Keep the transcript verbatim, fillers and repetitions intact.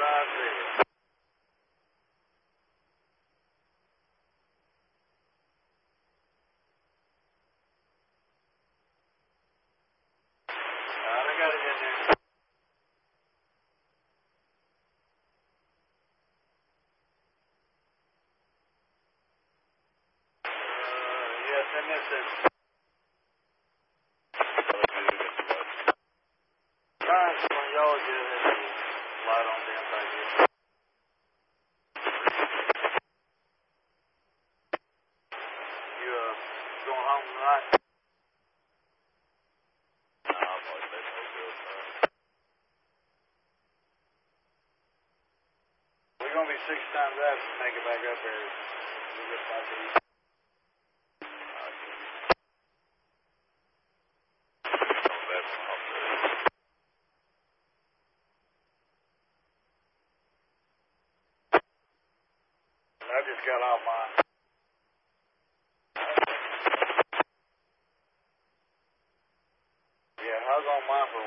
five zero. Alright, I got it in there. Uh, yes, I missed it. Alright, so y'all get a light on the inside here. You, uh, going home tonight? No, I'll probably stay for a good time. We're gonna be six times out to make it back up here. We'll get back to you. I just got off mine. Yeah, I was on mine for